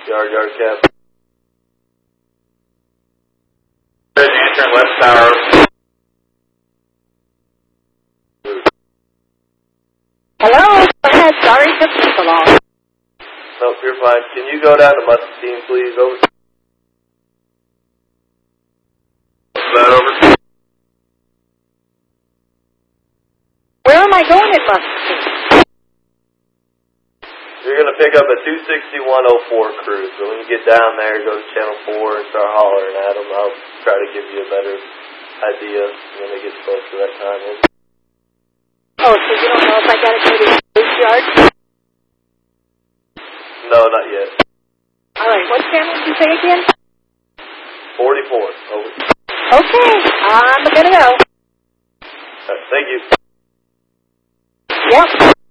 Yard cap. Turn left tower. Hello? Go ahead. Sorry for so long. Nope, you're fine. Can you go down to Mustang, please? Over. That over. Where am I going at Mustang? You're going to pick up a 26104 cruise. So when you get down there, go to Channel 4 and start hollering at them. I'll try to give you a better idea when it gets close to that time. Oh, so you don't know if I got to go to the yard? No, not yet. All right. What channel did you say again? 44. Over. Okay. I'm going to go. Thank you. Yep.